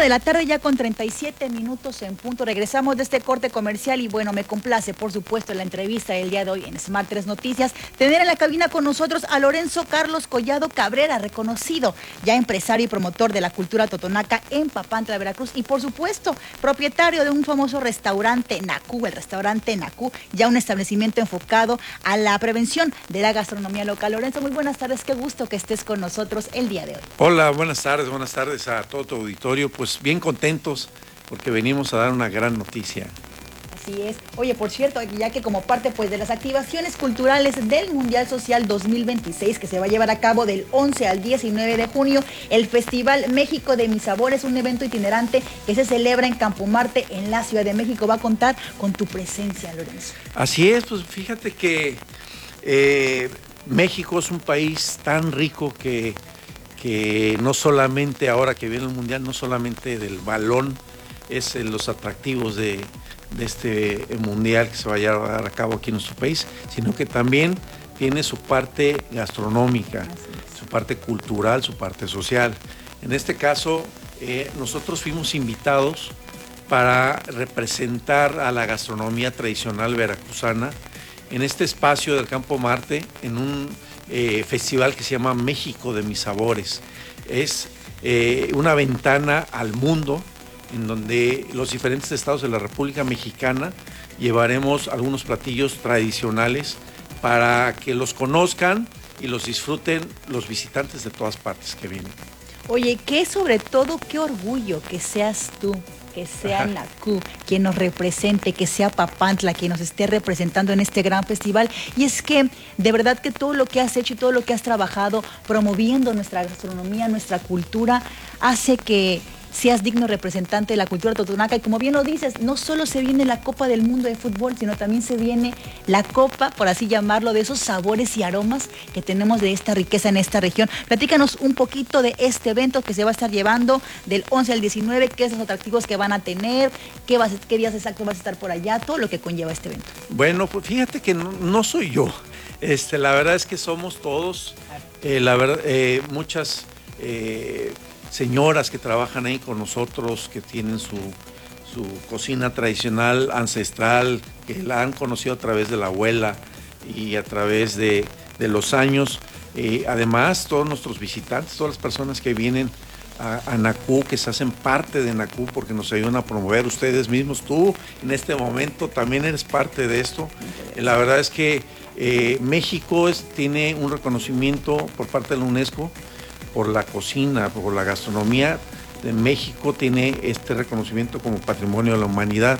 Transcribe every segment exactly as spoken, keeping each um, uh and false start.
de la tarde ya con treinta y siete minutos en punto. Regresamos de este corte comercial y bueno, me complace por supuesto la entrevista del día de hoy en Smart tres Noticias tener en la cabina con nosotros a Lorenzo Carlos Collado Cabrera, reconocido ya empresario y promotor de la cultura totonaca en Papantla, Veracruz, y por supuesto propietario de un famoso restaurante Nacú, el restaurante Nacú, ya un establecimiento enfocado a la prevención de la gastronomía local. Lorenzo, muy buenas tardes, qué gusto que estés con nosotros el día de hoy. Hola, buenas tardes, buenas tardes a todo tu auditorio. Pues bien contentos porque venimos a dar una gran noticia. Así es. Oye, por cierto, ya que como parte pues de las activaciones culturales del Mundial Social dos mil veintiséis, que se va a llevar a cabo del once al diecinueve de junio, el Festival México de Mis Sabores, un evento itinerante que se celebra en Campo Marte, en la Ciudad de México, va a contar con tu presencia, Lorenzo. Así es, pues fíjate que eh, México es un país tan rico que que no solamente ahora que viene el Mundial, no solamente del balón es eh, los atractivos de, de este Mundial que se va a llevar a cabo aquí en nuestro país, sino que también tiene su parte gastronómica, su parte cultural, su parte social. En este caso, eh, nosotros fuimos invitados para representar a la gastronomía tradicional veracruzana en este espacio del Campo Marte, en un Eh, festival que se llama México de Mis Sabores. Es eh, una ventana al mundo en donde los diferentes estados de la República Mexicana llevaremos algunos platillos tradicionales para que los conozcan y los disfruten los visitantes de todas partes que vienen. Oye, que sobre todo, qué orgullo que seas tú, que sea Nacú quien nos represente, que sea Papantla quien nos esté representando en este gran festival. Y es que de verdad que todo lo que has hecho y todo lo que has trabajado promoviendo nuestra gastronomía, nuestra cultura, hace que seas digno representante de la cultura totonaca. Y como bien lo dices, no solo se viene la Copa del Mundo de Fútbol, sino también se viene la Copa, por así llamarlo, de esos sabores y aromas que tenemos de esta riqueza en esta región. Platícanos un poquito de este evento que se va a estar llevando del once al diecinueve, qué son los atractivos que van a tener, qué, vas, qué días exactos vas a estar por allá, todo lo que conlleva este evento. Bueno, pues fíjate que no, no soy yo, este, la verdad es que somos todos, eh, la verdad, eh, muchas... Eh, señoras que trabajan ahí con nosotros, que tienen su, su cocina tradicional, ancestral, que la han conocido a través de la abuela y a través de, de los años. Eh, además, todos nuestros visitantes, todas las personas que vienen a, a Nacú, que se hacen parte de Nacú porque nos ayudan a promover ustedes mismos. Tú en este momento también eres parte de esto. Eh, la verdad es que eh, México es, tiene un reconocimiento por parte de la UNESCO por la cocina, por la gastronomía de México, tiene este reconocimiento como Patrimonio de la Humanidad.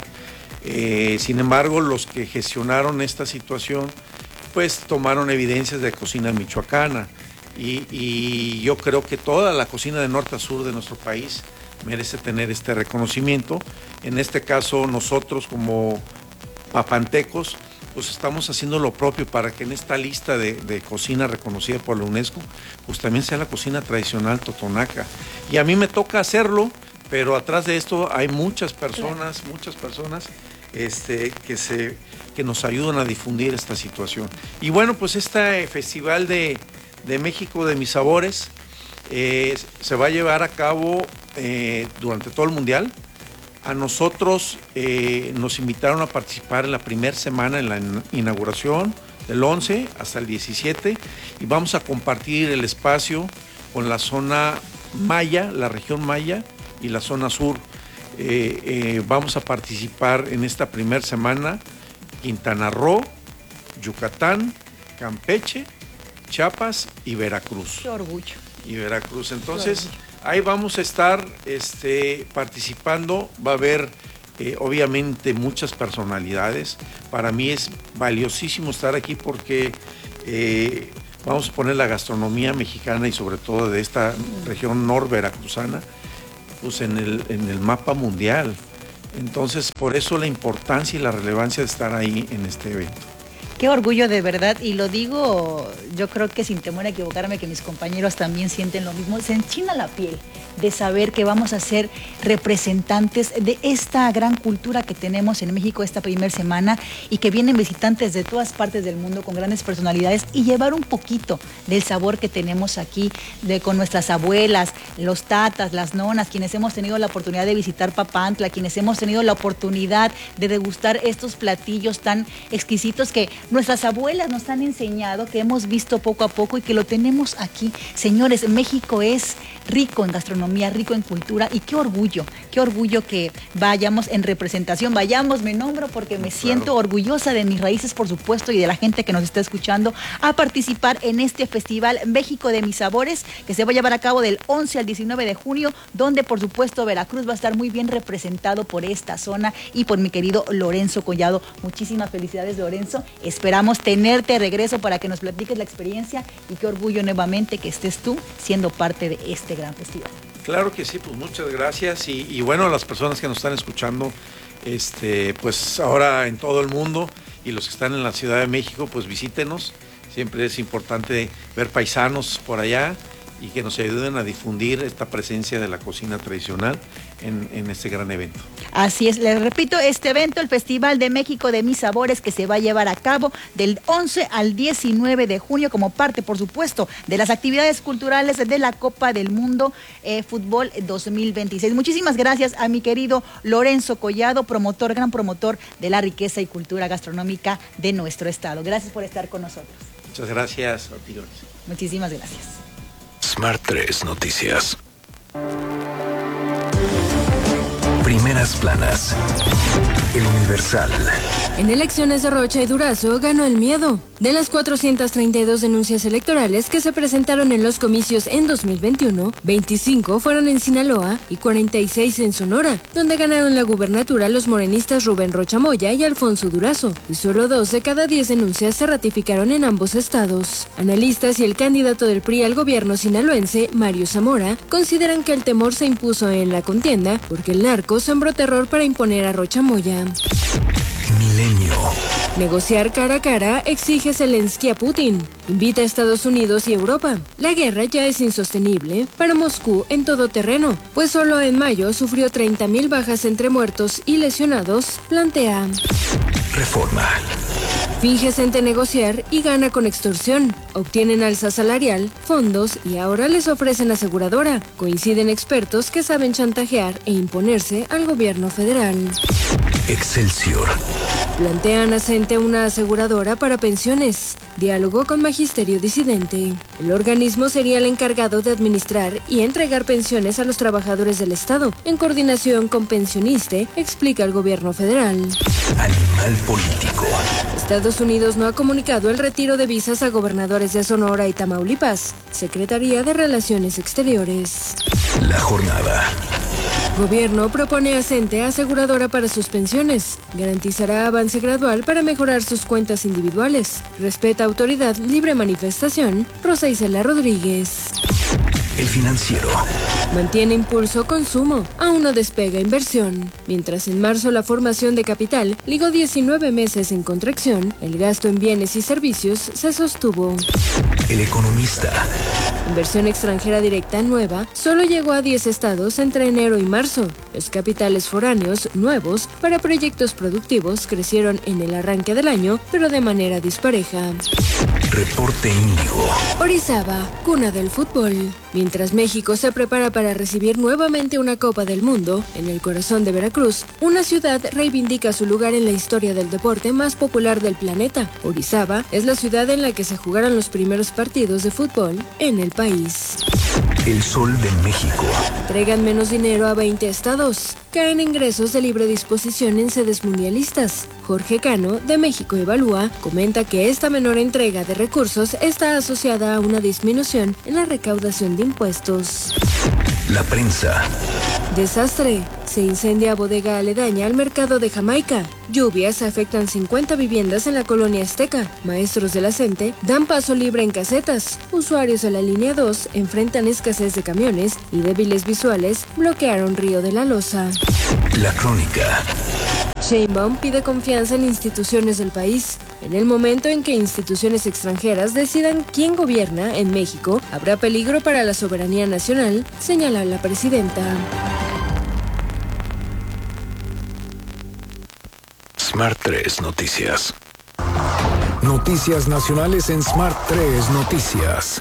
Eh, sin embargo, los que gestionaron esta situación, pues tomaron evidencias de cocina michoacana y, y yo creo que toda la cocina de norte a sur de nuestro país merece tener este reconocimiento. En este caso, nosotros como papantecos, pues estamos haciendo lo propio para que en esta lista de, de cocina reconocida por la UNESCO, pues también sea la cocina tradicional totonaca. Y a mí me toca hacerlo, pero atrás de esto hay muchas personas, muchas personas este, que, se, que nos ayudan a difundir esta situación. Y bueno, pues este Festival de, de México de Mis Sabores eh, se va a llevar a cabo eh, durante todo el Mundial. A nosotros eh, nos invitaron a participar en la primera semana en la inauguración, del once hasta el diecisiete, y vamos a compartir el espacio con la zona maya, la región maya y la zona sur. Eh, eh, vamos a participar en esta primera semana Quintana Roo, Yucatán, Campeche, Chiapas y Veracruz. Qué orgullo. Y Veracruz. Entonces, ahí vamos a estar este, participando, va a haber eh, obviamente muchas personalidades. Para mí es valiosísimo estar aquí porque eh, vamos a poner la gastronomía mexicana y sobre todo de esta región norveracruzana pues en el, en el mapa mundial. Entonces, por eso la importancia y la relevancia de estar ahí en este evento. Qué orgullo de verdad, y lo digo, yo creo que sin temor a equivocarme, que mis compañeros también sienten lo mismo. Se enchina la piel de saber que vamos a ser representantes de esta gran cultura que tenemos en México esta primera semana, y que vienen visitantes de todas partes del mundo con grandes personalidades, y llevar un poquito del sabor que tenemos aquí de, con nuestras abuelas, los tatas, las nonas, quienes hemos tenido la oportunidad de visitar Papantla, quienes hemos tenido la oportunidad de degustar estos platillos tan exquisitos que nuestras abuelas nos han enseñado, que hemos visto poco a poco y que lo tenemos aquí. Señores, México es rico en gastronomía, rico en cultura, y qué orgullo, qué orgullo que vayamos en representación, vayamos, me nombro porque me claro. siento orgullosa de mis raíces, por supuesto, y de la gente que nos está escuchando, a participar en este festival México de Mis Sabores, que se va a llevar a cabo del once al diecinueve de junio, donde por supuesto Veracruz va a estar muy bien representado por esta zona y por mi querido Lorenzo Collado. Muchísimas felicidades, Lorenzo, esperamos tenerte de regreso para que nos platiques la experiencia, y qué orgullo nuevamente que estés tú siendo parte de este gran festival. Claro que sí, pues muchas gracias, y, y bueno, a las personas que nos están escuchando, este, pues ahora en todo el mundo, y los que están en la Ciudad de México, pues visítenos. Siempre es importante ver paisanos por allá y que nos ayuden a difundir esta presencia de la cocina tradicional en, en este gran evento. Así es, les repito, este evento, el Festival de México de Mis Sabores, que se va a llevar a cabo del once al diecinueve de junio, como parte, por supuesto, de las actividades culturales de la Copa del Mundo eh, Fútbol dos mil veintiséis. Muchísimas gracias a mi querido Lorenzo Collado, promotor, gran promotor de la riqueza y cultura gastronómica de nuestro estado. Gracias por estar con nosotros. Muchas gracias a ti. Muchísimas gracias. Smart tres Noticias. Primeras planas. El Universal. En elecciones de Rocha y Durazo ganó el miedo. De las cuatrocientas treinta y dos denuncias electorales que se presentaron en los comicios en dos mil veintiuno, veinticinco fueron en Sinaloa y cuarenta y seis en Sonora, donde ganaron la gubernatura los morenistas Rubén Rocha Moya y Alfonso Durazo, y solo dos de cada diez denuncias se ratificaron en ambos estados. Analistas y el candidato del P R I al gobierno sinaloense, Mario Zamora, consideran que el temor se impuso en la contienda porque el narco sembró terror para imponer a Rocha Moya. Milenio. Negociar cara a cara exige Zelensky a Putin. Invita a Estados Unidos y Europa. La guerra ya es insostenible para Moscú en todo terreno, pues solo en mayo sufrió treinta mil bajas entre muertos y lesionados, plantea. Reforma. Finge gente negociar y gana con extorsión. Obtienen alza salarial, fondos y ahora les ofrecen aseguradora. Coinciden expertos que saben chantajear e imponerse al gobierno federal. Excelsior. Plantean a Cente una aseguradora para pensiones. Diálogo con Magisterio Disidente. El organismo sería el encargado de administrar y entregar pensiones a los trabajadores del Estado, en coordinación con Pensioniste, explica el gobierno federal. Animal político. Estados Unidos no ha comunicado el retiro de visas a gobernadores de Sonora y Tamaulipas. Secretaría de Relaciones Exteriores. La jornada. Gobierno propone a Cente aseguradora para sus pensiones. Garantizará avance gradual para mejorar sus cuentas individuales. Respeta autoridad libre manifestación. Rosa Isela Rodríguez. El Financiero. Mantiene impulso consumo, aún no despega inversión. Mientras en marzo la formación de capital ligó diecinueve meses en contracción, el gasto en bienes y servicios se sostuvo. El Economista. Inversión extranjera directa nueva solo llegó a diez estados entre enero y marzo. Los capitales foráneos nuevos para proyectos productivos crecieron en el arranque del año, pero de manera dispareja. Reporte Índigo. Orizaba, cuna del fútbol. Mientras México se prepara para recibir nuevamente una Copa del Mundo, en el corazón de Veracruz, una ciudad reivindica su lugar en la historia del deporte más popular del planeta. Orizaba es la ciudad en la que se jugaron los primeros partidos de fútbol en el país. El Sol de México. Entregan menos dinero a veinte estados. Caen ingresos de libre disposición en sedes mundialistas. Jorge Cano, de México Evalúa, comenta que esta menor entrega de recursos está asociada a una disminución en la recaudación de impuestos. La prensa. Desastre. Se incendia bodega aledaña al mercado de Jamaica. Lluvias afectan cincuenta viviendas en la colonia Azteca. Maestros de la Cente dan paso libre en casetas. Usuarios de la línea dos enfrentan escasez de camiones y débiles visuales bloquearon Río de la Loza. La Crónica. Sheinbaum pide confianza en instituciones del país. En el momento en que instituciones extranjeras decidan quién gobierna en México, habrá peligro para la soberanía nacional, señala la presidenta. Smart tres Noticias. Noticias nacionales en Smart tres Noticias.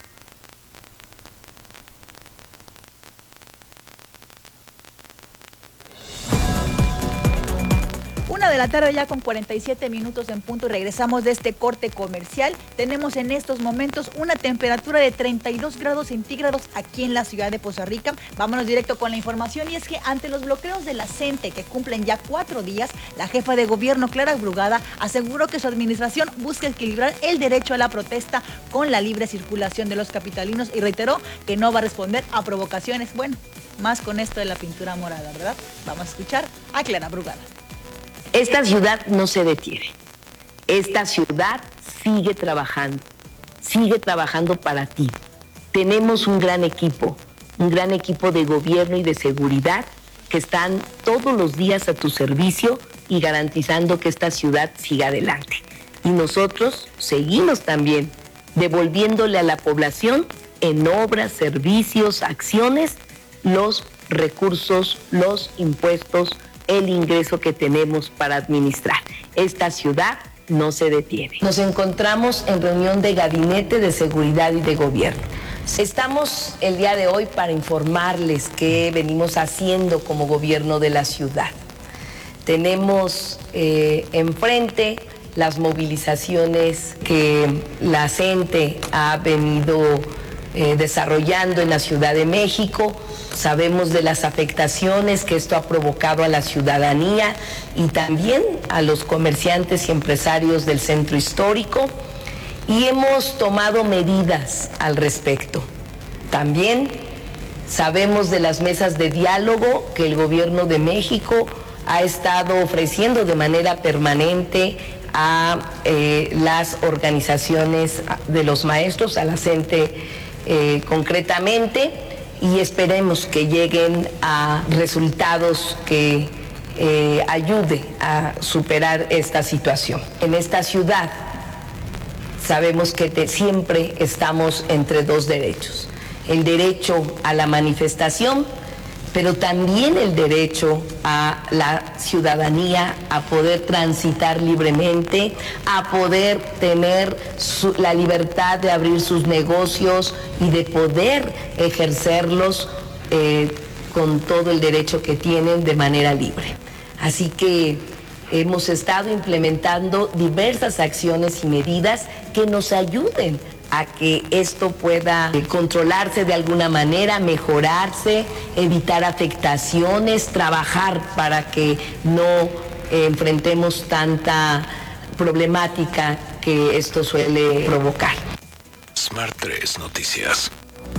Una de la tarde ya con cuarenta y siete minutos en punto y regresamos de este corte comercial. Tenemos en estos momentos una temperatura de treinta y dos grados centígrados aquí en la ciudad de Poza Rica. Vámonos directo con la información y es que ante los bloqueos de la CENTE que cumplen ya cuatro días, la jefa de gobierno Clara Brugada aseguró que su administración busca equilibrar el derecho a la protesta con la libre circulación de los capitalinos y reiteró que no va a responder a provocaciones. Bueno, más con esto de la pintura morada, ¿verdad? Vamos a escuchar a Clara Brugada. Esta ciudad no se detiene. Esta ciudad sigue trabajando, sigue trabajando para ti. Tenemos un gran equipo, un gran equipo de gobierno y de seguridad que están todos los días a tu servicio y garantizando que esta ciudad siga adelante. Y nosotros seguimos también devolviéndole a la población en obras, servicios, acciones, los recursos, los impuestos, el ingreso que tenemos para administrar. Esta ciudad no se detiene. Nos encontramos en reunión de gabinete de seguridad y de gobierno. Estamos el día de hoy para informarles qué venimos haciendo como gobierno de la ciudad. Tenemos eh, enfrente las movilizaciones que la CENTE ha venido eh, desarrollando en la Ciudad de México. Sabemos de las afectaciones que esto ha provocado a la ciudadanía y también a los comerciantes y empresarios del centro histórico y hemos tomado medidas al respecto. También sabemos de las mesas de diálogo que el gobierno de México ha estado ofreciendo de manera permanente a eh, las organizaciones de los maestros, a la CENTE eh, concretamente, y esperemos que lleguen a resultados que eh, ayude a superar esta situación. En esta ciudad sabemos que te, siempre estamos entre dos derechos, el derecho a la manifestación, pero también el derecho a la ciudadanía a poder transitar libremente, a poder tener su, la libertad de abrir sus negocios y de poder ejercerlos eh, con todo el derecho que tienen de manera libre. Así que hemos estado implementando diversas acciones y medidas que nos ayuden a que esto pueda controlarse de alguna manera, mejorarse, evitar afectaciones, trabajar para que no eh, enfrentemos tanta problemática que esto suele provocar. Smart tres Noticias.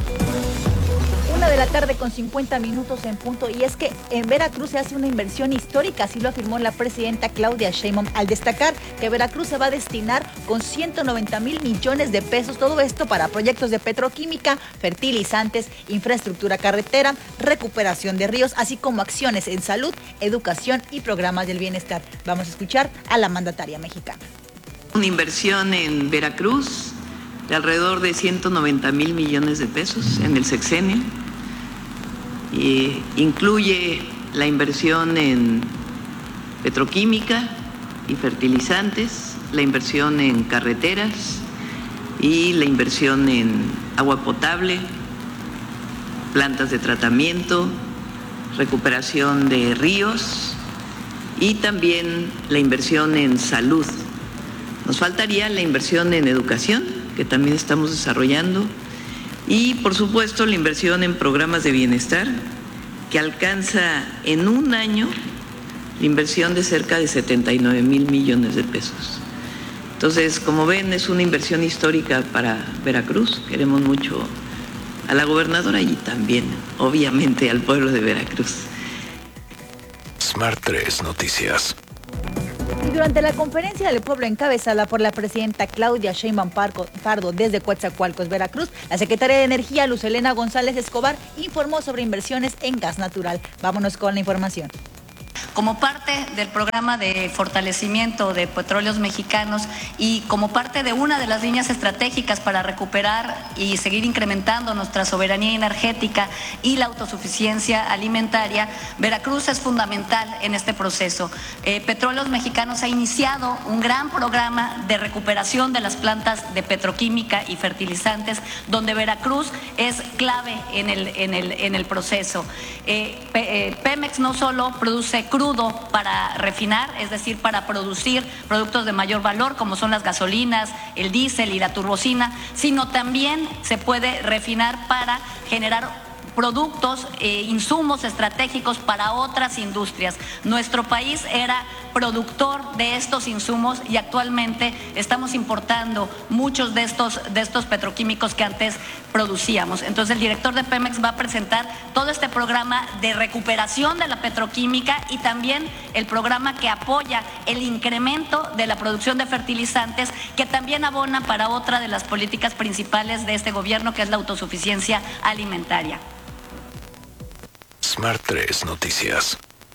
Una de la tarde con cincuenta minutos en punto y es que en Veracruz se hace una inversión histórica, así lo afirmó la presidenta Claudia Sheinbaum al destacar que Veracruz se va a destinar con ciento noventa mil millones de pesos, todo esto para proyectos de petroquímica, fertilizantes, infraestructura carretera, recuperación de ríos, así como acciones en salud, educación y programas del bienestar. Vamos a escuchar a la mandataria mexicana. Una inversión en Veracruz de alrededor de ciento noventa mil millones de pesos en el sexenio. Y incluye la inversión en petroquímica y fertilizantes, la inversión en carreteras y la inversión en agua potable, plantas de tratamiento, recuperación de ríos y también la inversión en salud. Nos faltaría la inversión en educación, que también estamos desarrollando, y por supuesto la inversión en programas de bienestar, que alcanza en un año la inversión de cerca de setenta y nueve mil millones de pesos. Entonces, como ven, es una inversión histórica para Veracruz. Queremos mucho a la gobernadora y también, obviamente, al pueblo de Veracruz. Smart tres Noticias. Y durante la conferencia del pueblo encabezada por la presidenta Claudia Sheinbaum Pardo desde Coatzacoalcos, Veracruz, la secretaria de Energía Luz Helena González Escobar informó sobre inversiones en gas natural. Vámonos con la información. Como parte del programa de fortalecimiento de Petróleos Mexicanos y como parte de una de las líneas estratégicas para recuperar y seguir incrementando nuestra soberanía energética y la autosuficiencia alimentaria, Veracruz es fundamental en este proceso. Eh, Petróleos Mexicanos ha iniciado un gran programa de recuperación de las plantas de petroquímica y fertilizantes, donde Veracruz es clave en el, en el, en el proceso. Eh, eh, Pemex no solo produce crudo para refinar, es decir, para producir productos de mayor valor, como son las gasolinas, el diésel y la turbocina, sino también se puede refinar para generar productos, eh, insumos estratégicos para otras industrias. Nuestro país era productor de estos insumos y actualmente estamos importando muchos de estos, de estos petroquímicos que antes producíamos. Entonces el director de Pemex va a presentar todo este programa de recuperación de la petroquímica y también el programa que apoya el incremento de la producción de fertilizantes, que también abona para otra de las políticas principales de este gobierno, que es la autosuficiencia alimentaria. Smart tres Noticias.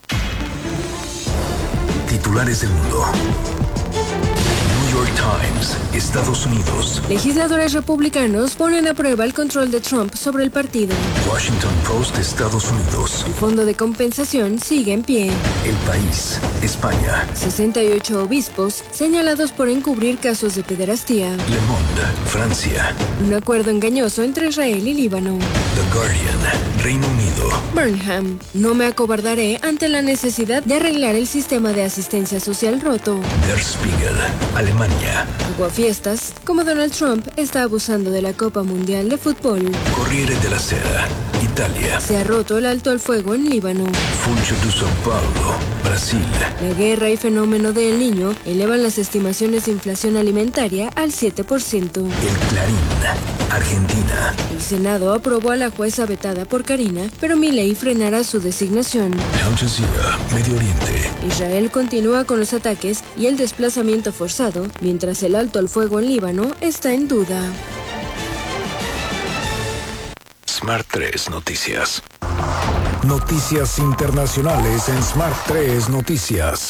Titulares del mundo. New York Times, Estados Unidos. Legisladores republicanos ponen a prueba el control de Trump sobre el partido. Washington Post, Estados Unidos. El fondo de compensación sigue en pie. El País, España. sesenta y ocho obispos señalados por encubrir casos de pederastía. Le Monde, Francia. Un acuerdo engañoso entre Israel y Líbano. The Guardian, Reino Unido. Burnham, no me acobardaré ante la necesidad de arreglar el sistema de asistencia social roto. Der Spiegel, Alemania. Aguafiestas, como Donald Trump está abusando de la Copa Mundial de Fútbol. Corriere della Sera, Italia. Se ha roto el alto al fuego en Líbano. Funcho de São Paulo, Brasil. La guerra y fenómeno del Niño elevan las estimaciones de inflación alimentaria al siete por ciento. El Clarín, Argentina. El Senado aprobó a la jueza vetada por Karina, pero Milei frenará su designación. Al Jazeera, Medio Oriente. Israel continúa con los ataques y el desplazamiento forzado, mientras el alto al fuego en Líbano está en duda. Smart tres Noticias. Noticias internacionales en Smart tres Noticias.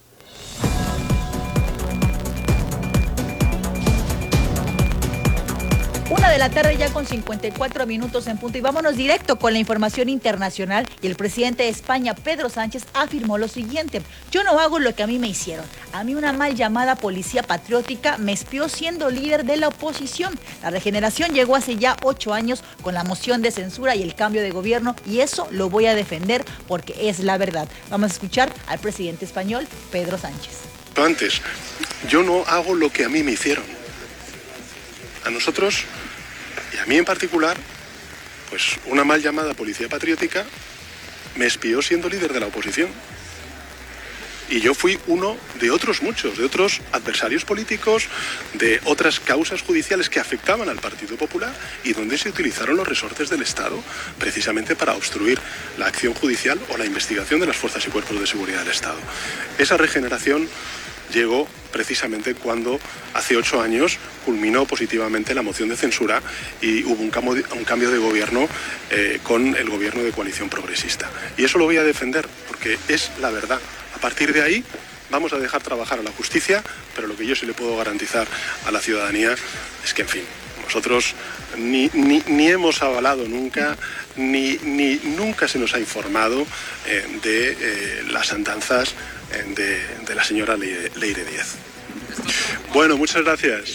Una de la tarde ya con cincuenta y cuatro minutos en punto y vámonos directo con la información internacional. Y el presidente de España, Pedro Sánchez, afirmó lo siguiente: yo no hago lo que a mí me hicieron. A mí una mal llamada policía patriótica me espió siendo líder de la oposición. La regeneración llegó hace ya ocho años con la moción de censura y el cambio de gobierno, y eso lo voy a defender porque es la verdad. Vamos a escuchar al presidente español, Pedro Sánchez. Antes, yo no hago lo que a mí me hicieron. A nosotros, y a mí en particular, pues una mal llamada policía patriótica me espió siendo líder de la oposición. Y yo fui uno de otros muchos, de otros adversarios políticos, de otras causas judiciales que afectaban al Partido Popular y donde se utilizaron los resortes del Estado precisamente para obstruir la acción judicial o la investigación de las fuerzas y cuerpos de seguridad del Estado. Esa regeneración llegó precisamente cuando hace ocho años culminó positivamente la moción de censura y hubo un cambio de, un cambio de gobierno eh, con el gobierno de coalición progresista. Y eso lo voy a defender porque es la verdad. A partir de ahí vamos a dejar trabajar a la justicia, pero lo que yo sí le puedo garantizar a la ciudadanía es que, en fin, nosotros ni, ni, ni hemos avalado nunca, ni, ni nunca se nos ha informado eh, de eh, las andanzas eh, de, de la señora Leire, Leire Díaz. Bueno, muchas gracias.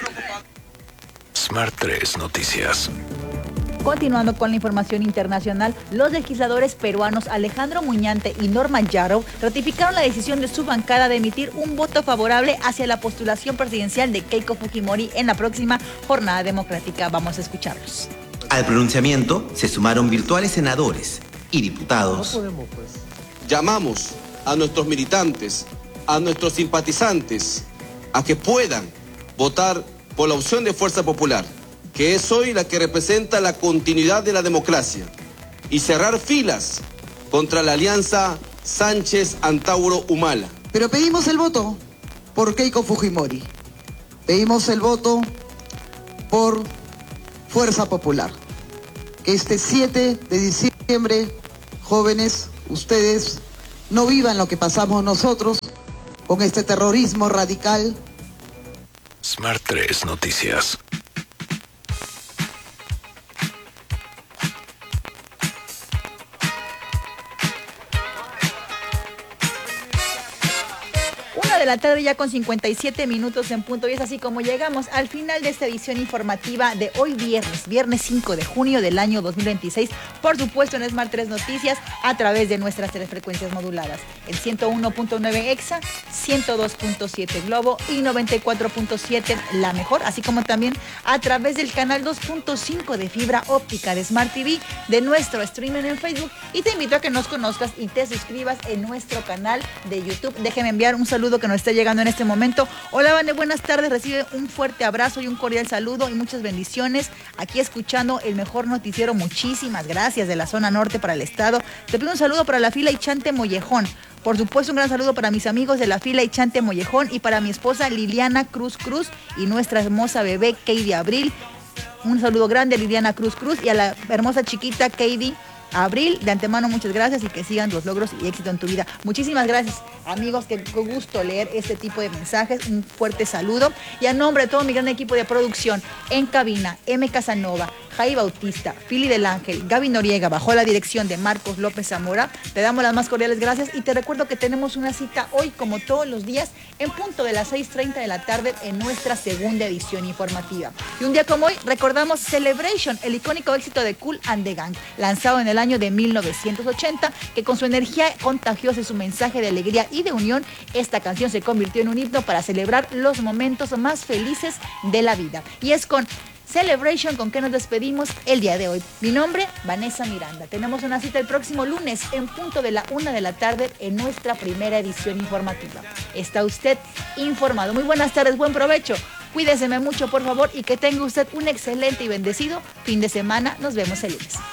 Smart tres Noticias. Continuando con la información internacional, los legisladores peruanos Alejandro Muñante y Norman Yarrow ratificaron la decisión de su bancada de emitir un voto favorable hacia la postulación presidencial de Keiko Fujimori en la próxima jornada democrática. Vamos a escucharlos. Al pronunciamiento se sumaron virtuales senadores y diputados. No podemos, pues. Llamamos a nuestros militantes, a nuestros simpatizantes, a que puedan votar por la opción de Fuerza Popular, que es hoy la que representa la continuidad de la democracia, y cerrar filas contra la alianza Sánchez-Antauro-Humala. Pero pedimos el voto por Keiko Fujimori, pedimos el voto por Fuerza Popular, que este siete de diciembre, jóvenes, ustedes no vivan lo que pasamos nosotros con este terrorismo radical. Smart tres Noticias. De la tarde ya con cincuenta y siete minutos en punto, y es así como llegamos al final de esta edición informativa de hoy viernes, viernes cinco de junio del año dos mil veintiséis, por supuesto en Smart tres Noticias a través de nuestras tres frecuencias moduladas, el ciento uno punto nueve Exa, ciento dos punto siete Globo y noventa y cuatro punto siete La Mejor, así como también a través del canal dos punto cinco de fibra óptica de Smart T V, de nuestro streaming en Facebook, y te invito a que nos conozcas y te suscribas en nuestro canal de YouTube. Déjeme enviar un saludo que nos está llegando en este momento. Hola, Vane, buenas tardes. Recibe un fuerte abrazo y un cordial saludo y muchas bendiciones. Aquí escuchando el mejor noticiero. Muchísimas gracias, de la zona norte para el estado. Te pido un saludo para la fila Ichante Mollejón. Por supuesto, un gran saludo para mis amigos de la fila Ichante Mollejón y para mi esposa Liliana Cruz Cruz y nuestra hermosa bebé Katie Abril. Un saludo grande a Liliana Cruz Cruz y a la hermosa chiquita Katie Abril. De antemano, muchas gracias y que sigan los logros y éxito en tu vida. Muchísimas gracias, amigos, que con gusto leer este tipo de mensajes. Un fuerte saludo. Y a nombre de todo mi gran equipo de producción, en cabina, M. Casanova, Jai Bautista, Fili del Ángel, Gaby Noriega, bajo la dirección de Marcos López Zamora, te damos las más cordiales gracias y te recuerdo que tenemos una cita hoy, como todos los días, en punto de las seis treinta de la tarde en nuestra segunda edición informativa. Y un día como hoy recordamos Celebration, el icónico éxito de Kool and the Gang, lanzado en el año de mil novecientos ochenta, que con su energía contagiosa y su mensaje de alegría y de unión, esta canción se convirtió en un himno para celebrar los momentos más felices de la vida. Y es con Celebration con que nos despedimos el día de hoy. Mi nombre, Vanessa Miranda. Tenemos una cita el próximo lunes en punto de la una de la tarde en nuestra primera edición informativa. Está usted informado. Muy buenas tardes, buen provecho. Cuídeseme mucho, por favor, y que tenga usted un excelente y bendecido fin de semana. Nos vemos el lunes.